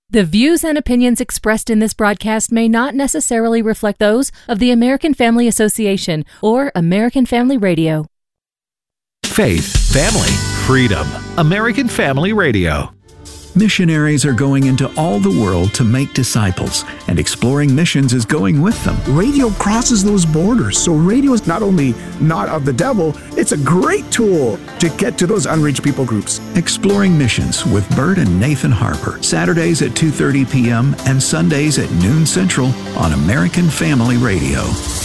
The views and opinions expressed in this broadcast may not necessarily reflect those of the American Family Association or American Family Radio. Faith, family, freedom. American Family Radio. Missionaries are going into all the world to make disciples, and Exploring Missions is going with them. Radio crosses those borders, so radio is not only not of the devil, it's a great tool to get to those unreached people groups. Exploring Missions with Bert and Nathan Harper, Saturdays at 2:30 p.m. and Sundays at noon Central on American Family Radio.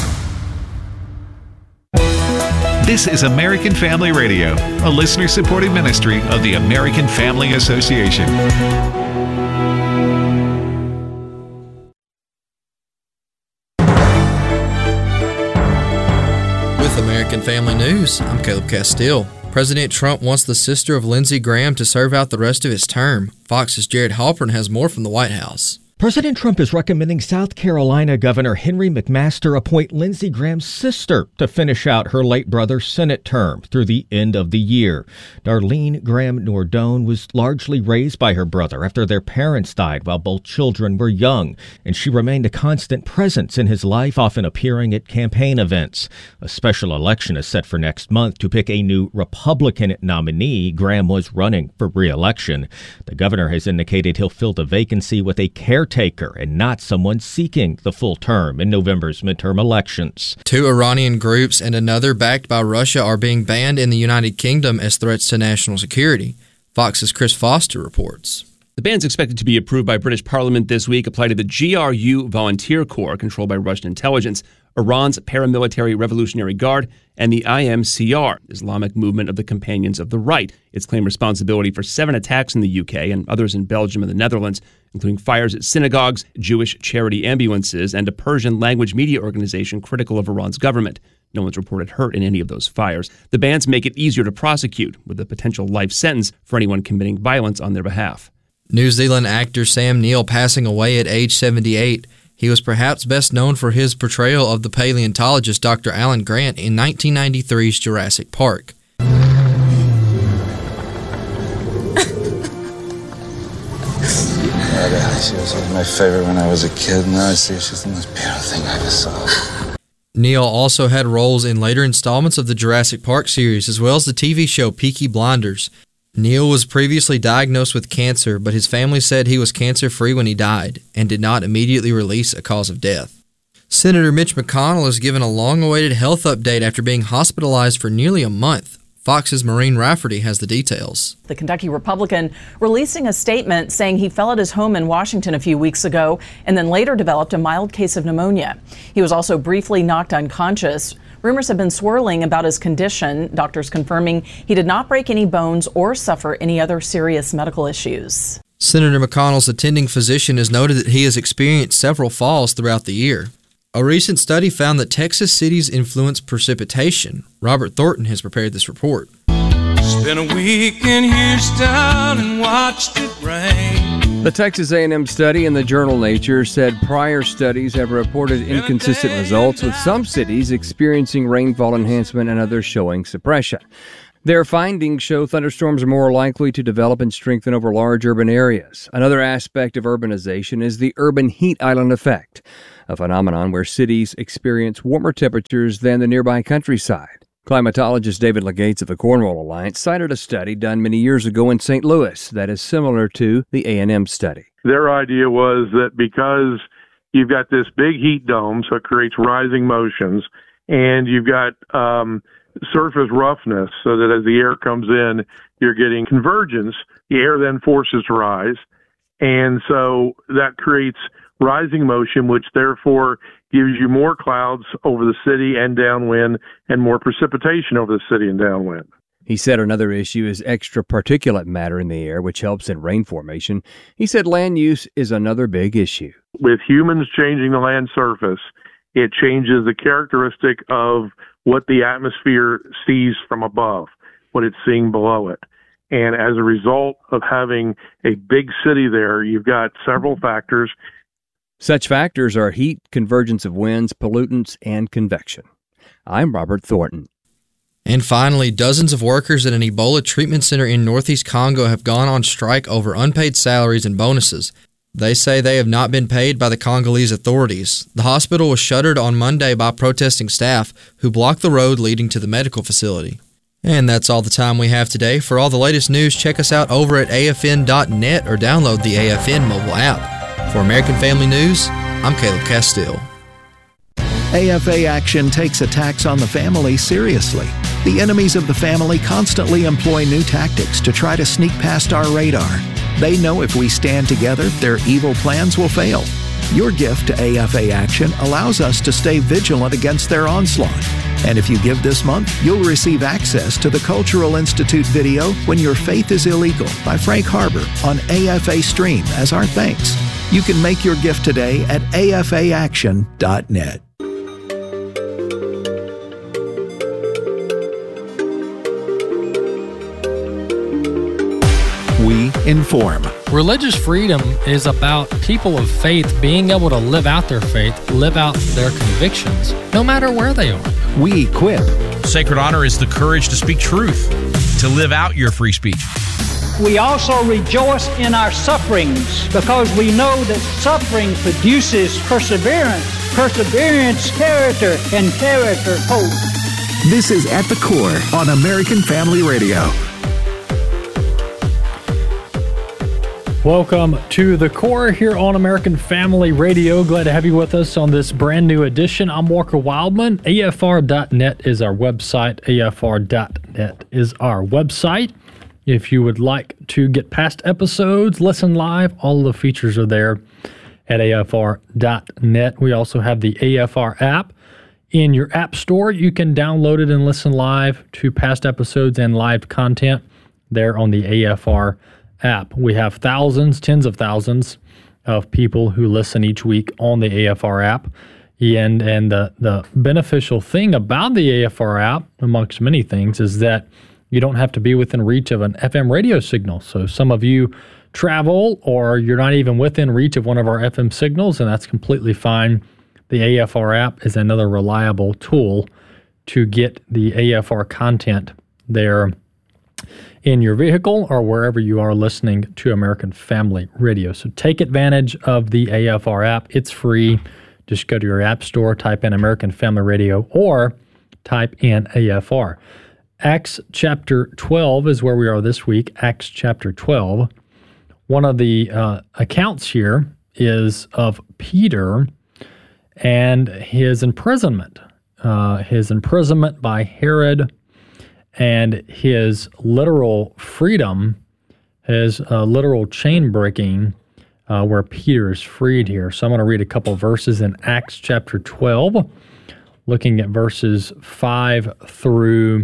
This is American Family Radio, a listener-supported ministry of the American Family Association. With American Family News, I'm Caleb Castile. President Trump wants the sister of Lindsey Graham to serve out the rest of his term. Fox's Jared Halpern has more from the White House. President Trump is recommending South Carolina Governor Henry McMaster appoint Lindsey Graham's sister to finish out her late brother's Senate term through the end of the year. Darlene Graham Nordone was largely raised by her brother after their parents died while both children were young, and she remained a constant presence in his life, often appearing at campaign events. A special election is set for next month to pick a new Republican nominee. Graham was running for re-election. The governor has indicated he'll fill the vacancy with a caretaker and not someone seeking the full term in November's midterm elections. 2 Iranian groups and another backed by Russia are being banned in the United Kingdom as threats to national security. Fox's Chris Foster reports. The ban's expected to be approved by British Parliament this week, apply to the GRU Volunteer Corps, controlled by Russian intelligence, Iran's paramilitary Revolutionary Guard, and the IMCR, Islamic Movement of the Companions of the Right. It's claimed responsibility for 7 attacks in the UK and others in Belgium and the Netherlands, including fires at synagogues, Jewish charity ambulances, and a Persian-language media organization critical of Iran's government. No one's reported hurt in any of those fires. The bans make it easier to prosecute, with a potential life sentence for anyone committing violence on their behalf. New Zealand actor Sam Neill passing away at age 78. He was perhaps best known for his portrayal of the paleontologist Dr. Alan Grant in 1993's Jurassic Park. She was my favorite when I was a kid. Now I see she's the most beautiful thing I ever saw. Neill also had roles in later installments of the Jurassic Park series, as well as the TV show Peaky Blinders. Neill was previously diagnosed with cancer, but his family said he was cancer-free when he died and did not immediately release a cause of death. Senator Mitch McConnell is given a long-awaited health update after being hospitalized for nearly a month. Fox's Maureen Rafferty has the details. The Kentucky Republican releasing a statement saying he fell at his home in Washington a few weeks ago and then later developed a mild case of pneumonia. He was also briefly knocked unconscious. Rumors have been swirling about his condition, doctors confirming he did not break any bones or suffer any other serious medical issues. Senator McConnell's attending physician has noted that he has experienced several falls throughout the year. A recent study found that Texas cities influence precipitation. Robert Thornton has prepared this report. Spent a week in Houston and watched it rain. The Texas A&M study in the journal Nature said prior studies have reported inconsistent results, with some cities experiencing rainfall enhancement and others showing suppression. Their findings show thunderstorms are more likely to develop and strengthen over large urban areas. Another aspect of urbanization is the urban heat island effect, a phenomenon where cities experience warmer temperatures than the nearby countryside. Climatologist David Legates of the Cornwall Alliance cited a study done many years ago in St. Louis that is similar to the A&M study. Their idea was that because you've got this big heat dome, so it creates rising motions, and you've got surface roughness, so that as the air comes in, you're getting convergence. The air then forces to rise, and so that creates rising motion, which therefore gives you more clouds over the city and downwind and more precipitation over the city and downwind. He said another issue is extra particulate matter in the air, which helps in rain formation. He said land use is another big issue. With humans changing the land surface, it changes the characteristic of what the atmosphere sees from above, what it's seeing below it. And as a result of having a big city there, you've got several factors. Such factors are heat, convergence of winds, pollutants, and convection. I'm Robert Thornton. And finally, dozens of workers at an Ebola treatment center in northeast Congo have gone on strike over unpaid salaries and bonuses. They say they have not been paid by the Congolese authorities. The hospital was shuttered on Monday by protesting staff who blocked the road leading to the medical facility. And that's all the time we have today. For all the latest news, check us out over at afn.net or download the AFN mobile app. For American Family News, I'm Caleb Castile. AFA Action takes attacks on the family seriously. The enemies of the family constantly employ new tactics to try to sneak past our radar. They know if we stand together, their evil plans will fail. Your gift to AFA Action allows us to stay vigilant against their onslaught. And if you give this month, you'll receive access to the Cultural Institute video When Your Faith is Illegal by Frank Harbor on AFA Stream as our thanks. You can make your gift today at afaaction.net. We inform. Religious freedom is about people of faith being able to live out their faith, live out their convictions, no matter where they are. We equip. Sacred honor is the courage to speak truth, to live out your free speech. We also rejoice in our sufferings because we know that suffering produces perseverance, perseverance, character, and character, hope. This is At the Core on American Family Radio. Welcome to The Core here on American Family Radio. Glad to have you with us on this brand new edition. I'm Walker Wildman. AFR.net is our website. AFR.net is our website. If you would like to get past episodes, listen live, all of the features are there at AFR.net. We also have the AFR app. In your app store, you can download it and listen live to past episodes and live content there on the AFR app. We have thousands, tens of thousands of people who listen each week on the AFR app. And the beneficial thing about the AFR app, amongst many things, is that you don't have to be within reach of an FM radio signal. So some of you travel or you're not even within reach of one of our FM signals, and that's completely fine. The AFR app is another reliable tool to get the AFR content there in your vehicle or wherever you are listening to American Family Radio. So take advantage of the AFR app. It's free. Just go to your app store, type in American Family Radio, or type in AFR. Acts chapter 12 is where we are this week. Acts chapter 12. One of the accounts here is of Peter and his imprisonment. His imprisonment by Herod and his literal freedom, his literal chain breaking, where Peter is freed here. So I'm going to read a couple verses in Acts chapter 12, looking at verses 5 through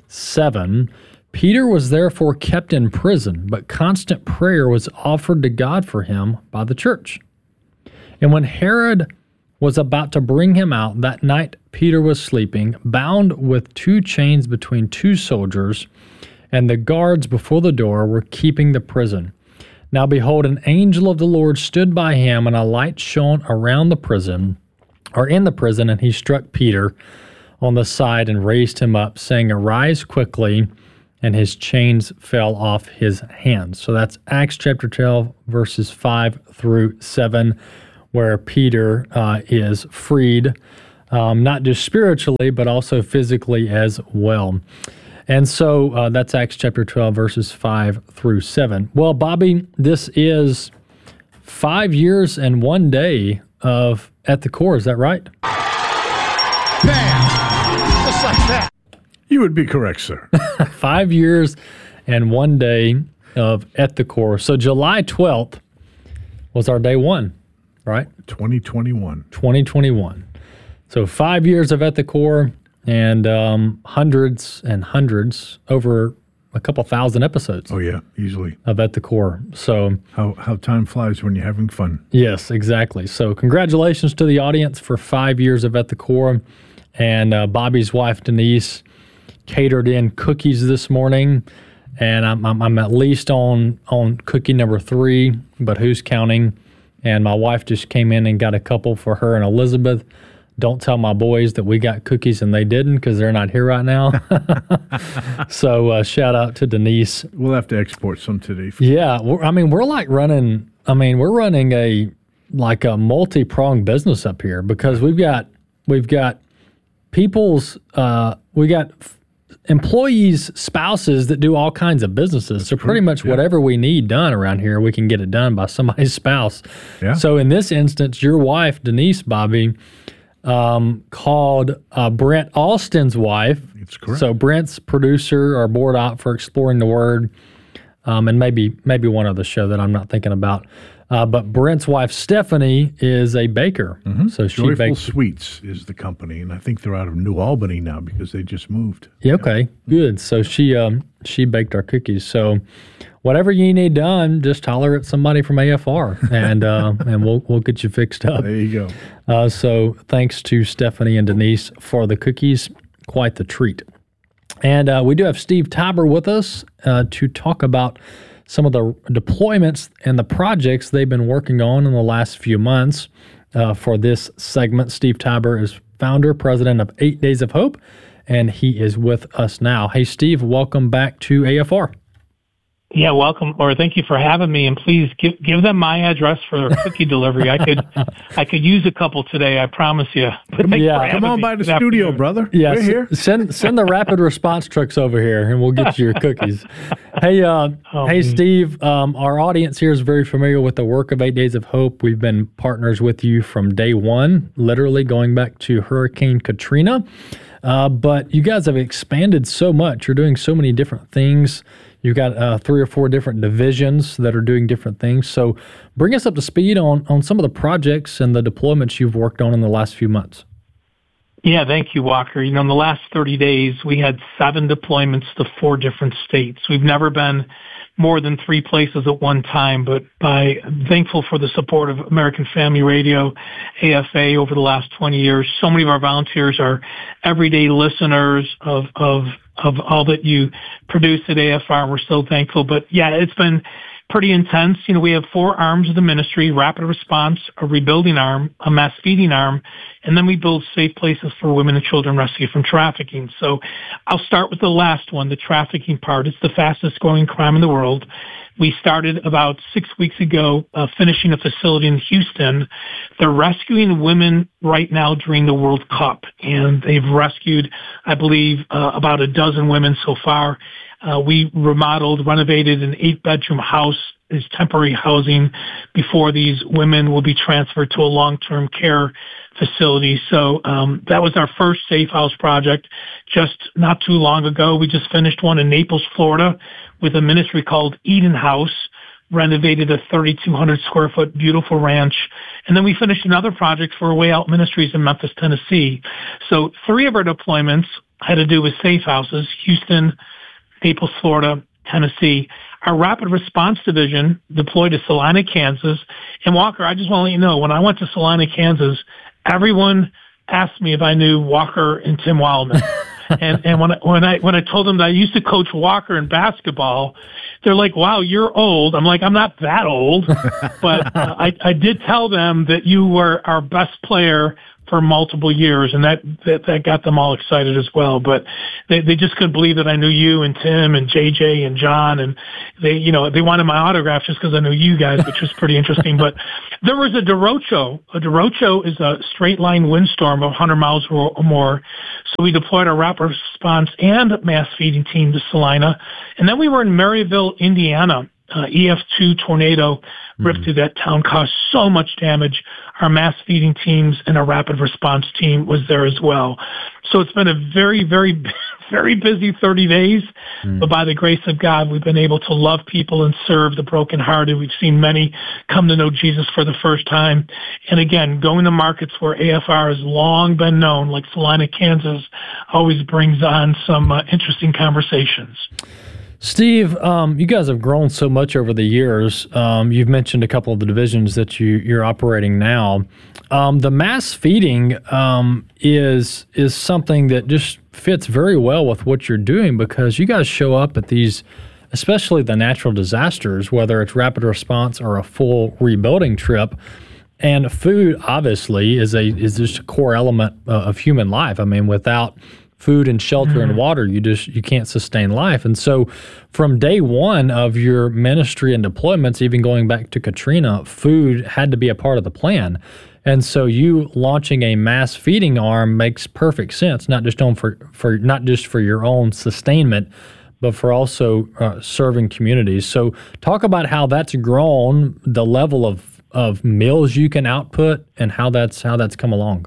7. Peter was therefore kept in prison, but constant prayer was offered to God for him by the church. And when Herod was about to bring him out, that night Peter was sleeping, bound with two chains between two soldiers, and the guards before the door were keeping the prison. Now behold, an angel of the Lord stood by him, and a light shone around the prison, or in the prison, and he struck Peter on the side and raised him up, saying, "Arise quickly," and his chains fell off his hands. So that's Acts chapter 12, verses 5 through 7. Where Peter is freed, not just spiritually, but also physically as well. And so that's Acts chapter 12, verses 5 through 7. Well, Bobby, this is 5 years and 1 day of At the Core. Is that right? Bam! Just like that. You would be correct, sir. 5 years and 1 day of At the Core. So July 12th was our day one. Right? 2021. So 5 years of At the Core and hundreds and hundreds, over a couple thousand episodes. Oh, yeah, easily. Of At the Core. So how time flies when you're having fun. Yes, exactly. So congratulations to the audience for 5 years of At the Core. And Bobby's wife, Denise, catered in cookies this morning. And I'm at least on cookie number 3, but who's counting? And my wife just came in and got a couple for her and Elizabeth. Don't tell my boys that we got cookies and they didn't, because they're not here right now. So shout out to Denise. We'll have to export some today. Yeah, we're like running I mean, we're running a multi-pronged business up here because we've got people's we got employees' spouses that do all kinds of businesses. So pretty much whatever we need done around here, we can get it done by somebody's spouse. Yeah. So in this instance, your wife, Denise, Bobby, called Brent Austin's wife. It's correct. So Brent's producer or board op for Exploring the Word, and maybe one other show that I'm not thinking about. But Brent's wife, Stephanie, is a baker. Mm-hmm. So she Joyful baked. Sweets is the company, and I think they're out of New Albany now because they just moved. Yeah, okay, good. So she baked our cookies. So whatever you need done, just holler at somebody from AFR, and we'll get you fixed up. There you go. So thanks to Stephanie and Denise for the cookies. Quite the treat. And we do have Steve Tybor with us to talk about some of the deployments and the projects they've been working on in the last few months. For this segment, Steve Tybor is founder, president of 8 Days of Hope, and he is with us now. Hey, Steve, welcome back to AFR. Yeah, welcome, or thank you for having me, and please give them my address for cookie delivery. I could use a couple today, I promise you. Come on by the studio, brother. Yeah, we're here. Send the rapid response trucks over here, and we'll get you your cookies. Hey, Steve. Our audience here is very familiar with the work of 8 Days of Hope. We've been partners with you from day one, literally going back to Hurricane Katrina. But you guys have expanded so much. You're doing so many different things. You've got 3 or 4 different divisions that are doing different things. So bring us up to speed on some of the projects and the deployments you've worked on in the last few months. Yeah, thank you, Walker. In the last 30 days, we had 7 deployments to 4 different states. We've never been more than 3 places at one time, but I'm thankful for the support of American Family Radio, AFA, over the last 20 years. So many of our volunteers are everyday listeners of all that you produce at AFR. We're so thankful. But yeah, it's been pretty intense. We have 4 arms of the ministry: rapid response, a rebuilding arm, a mass feeding arm, and then we build safe places for women and children rescued from trafficking. So I'll start with the last one, the trafficking part. It's the fastest growing crime in the world. We started about 6 weeks ago, finishing a facility in Houston. They're rescuing women right now during the World Cup, and they've rescued, I believe, about a dozen women so far. We renovated an 8-bedroom house as temporary housing before these women will be transferred to a long-term care facility. So that was our first Safe House project just not too long ago. We just finished one in Naples, Florida, with a ministry called Eden House, renovated a 3,200 square foot beautiful ranch. And then we finished another project for Way Out Ministries in Memphis, Tennessee. So 3 of our deployments had to do with safe houses: Houston, Naples, Florida, Tennessee. Our rapid response division deployed to Salina, Kansas. And Walker, I just want to let you know, when I went to Salina, Kansas, everyone asked me if I knew Walker and Tim Wildman. And when I told them that I used to coach Walker in basketball, they're like, "Wow, you're old." I'm like, "I'm not that old," but I did tell them that you were our best player for multiple years, and that got them all excited as well. But they just couldn't believe that I knew you and Tim and JJ and John, and they wanted my autograph just because I knew you guys, which was pretty interesting. But there was a derecho. A derecho is a straight line windstorm of 100 miles or more. So we deployed our rapid response and mass feeding team to Salina, and then we were in Maryville, Indiana. EF2 tornado ripped through that town, caused so much damage. Our mass feeding teams and our rapid response team was there as well. So it's been a very, very, very busy 30 days. But by the grace of God, we've been able to love people and serve the brokenhearted. We've seen many come to know Jesus for the first time. And again, going to markets where AFR has long been known, like Salina, Kansas, always brings on some interesting conversations. Steve, you guys have grown so much over the years. You've mentioned a couple of the divisions that you're operating now. The mass feeding is something that just fits very well with what you're doing, because you guys show up at these, especially the natural disasters, whether it's rapid response or a full rebuilding trip. And food, obviously, is just a core element of human life. I mean, without food and shelter and water, you can't sustain life. And so from day one of your ministry and deployments, even going back to Katrina, food had to be a part of the plan. And so you launching a mass feeding arm makes perfect sense, not just for your own sustainment, but for also serving communities. So talk about how that's grown, the level of meals you can output, and how that's come along.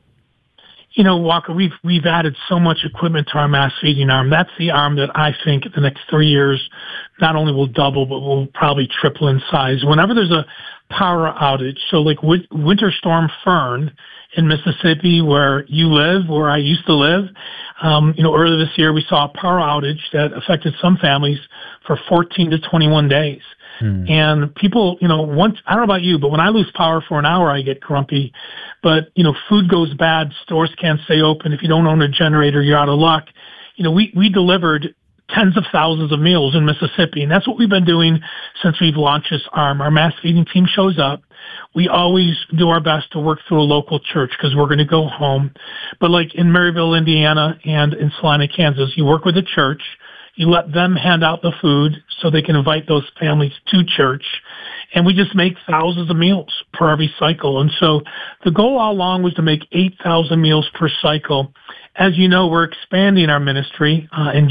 You know, Walker, we've added so much equipment to our mass feeding arm. That's the arm that I think the next 3 years not only will double, but will probably triple in size. Whenever there's a power outage, so like Winter Storm Fern in Mississippi, where you live, where I used to live, earlier this year we saw a power outage that affected some families for 14 to 21 days. And people, once, I don't know about you, but when I lose power for an hour, I get grumpy. But, food goes bad, stores can't stay open. If you don't own a generator, you're out of luck. We delivered tens of thousands of meals in Mississippi, and that's what we've been doing since we've launched this arm. Our mass feeding team shows up. We always do our best to work through a local church because we're going to go home. But like in Maryville, Indiana, and in Salina, Kansas, you work with a church. You let them hand out the food so they can invite those families to church. And we just make thousands of meals per every cycle. And so the goal all along was to make 8,000 meals per cycle. As you know, we're expanding our ministry. In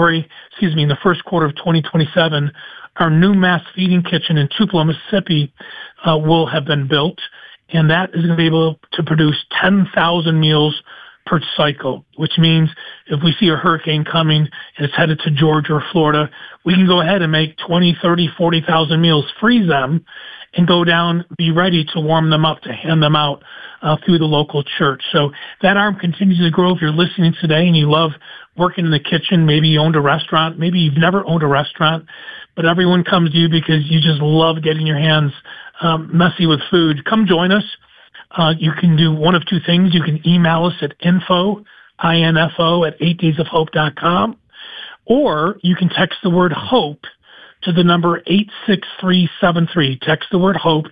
the first quarter of 2027, our new mass feeding kitchen in Tupelo, Mississippi, will have been built. And that is going to be able to produce 10,000 meals per cycle, which means if we see a hurricane coming and it's headed to Georgia or Florida, we can go ahead and make 20, 30, 40,000 meals, freeze them, and go down, be ready to warm them up, to hand them out through the local church. So that arm continues to grow. If you're listening today and you love working in the kitchen, maybe you owned a restaurant, maybe you've never owned a restaurant, but everyone comes to you because you just love getting your hands messy with food, come join us. You can do one of two things. You can email us at info at 8daysofhope.com, or you can text the word HOPE to the number 86373. Text the word HOPE,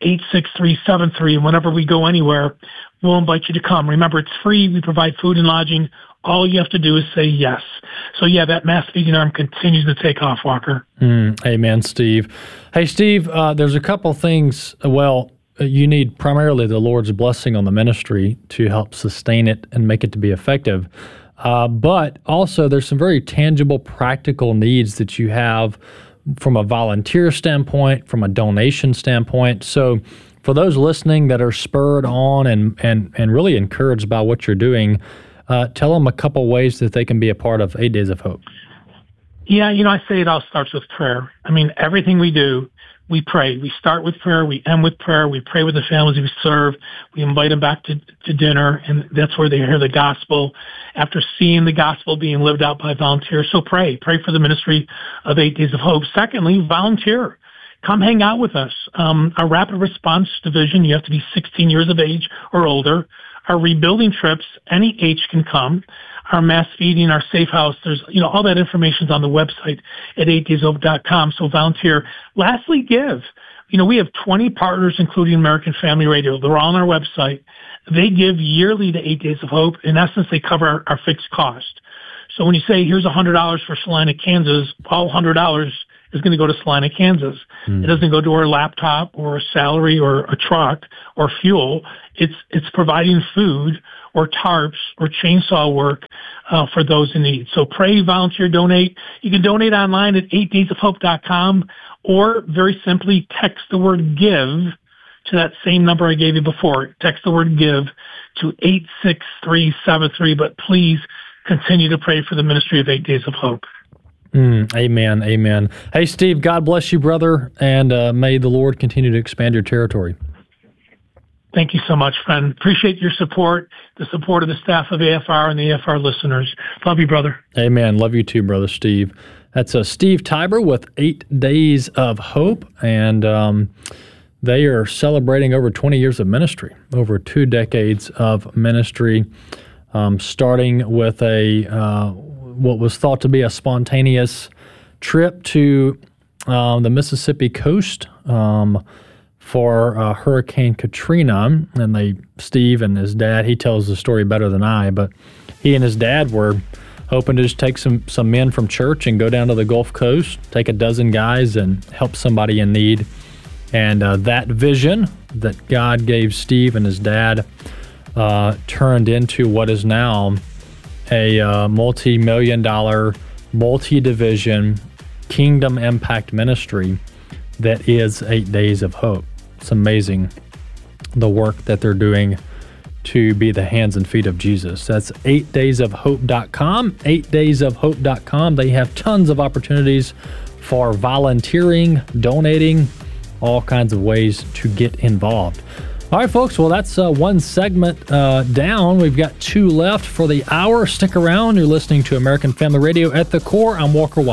86373, and whenever we go anywhere, we'll invite you to come. Remember, it's free. We provide food and lodging. All you have to do is say yes. So, yeah, that mass feeding arm continues to take off, Walker. Amen, Steve. Hey, Steve, there's a couple things, you need primarily the Lord's blessing on the ministry to help sustain it and make it to be effective. But also there's some very tangible, practical needs that you have from a volunteer standpoint, from a donation standpoint. So for those listening that are spurred on and really encouraged by what you're doing, tell them a couple ways that they can be a part of 8 Days of Hope. Yeah, I say it all starts with prayer. I mean, everything we do, we pray. We start with prayer. We end with prayer. We pray with the families we serve. We invite them back to dinner, and that's where they hear the gospel after seeing the gospel being lived out by volunteers. So pray. Pray for the ministry of 8 Days of Hope. Secondly, volunteer. Come hang out with us. Our rapid response division, you have to be 16 years of age or older. Our rebuilding trips, any age can come. Our mass feeding, our safe house, there's, all that information's on the website at 8daysofhope.com. So volunteer. Lastly, give. We have 20 partners, including American Family Radio. They're all on our website. They give yearly to 8 Days of Hope. In essence, they cover our fixed cost. So when you say, here's $100 for Salina, Kansas, all $100 is going to go to Salina, Kansas. It doesn't go to our laptop or a salary or a truck or fuel. It's providing food or tarps or chainsaw work for those in need. So pray, volunteer, donate. You can donate online at 8daysofhope.com, or very simply text the word GIVE to that same number I gave you before. Text the word GIVE to 86373, but please continue to pray for the ministry of 8 Days of Hope. Amen. Amen. Hey, Steve, God bless you, brother, and may the Lord continue to expand your territory. Thank you so much, friend. Appreciate your support, the support of the staff of AFR and the AFR listeners. Love you, brother. Amen. Love you too, brother Steve. That's Steve Tiber with 8 Days of Hope, and they are celebrating over 20 years of ministry, over 2 decades of ministry, starting with what was thought to be a spontaneous trip to the Mississippi coast for Hurricane Katrina. And Steve and his dad, he tells the story better than I, but he and his dad were hoping to just take some men from church and go down to the Gulf Coast, take a dozen guys and help somebody in need. And that vision that God gave Steve and his dad turned into what is now a multi-million-dollar, multi-division kingdom impact ministry that is 8 Days of Hope. It's amazing the work that they're doing to be the hands and feet of Jesus. That's 8daysofhope.com, 8daysofhope.com. They have tons of opportunities for volunteering, donating, all kinds of ways to get involved. All right, folks, well, that's one segment down. We've got two left for the hour. Stick around. You're listening to American Family Radio. At the core, I'm Walker White.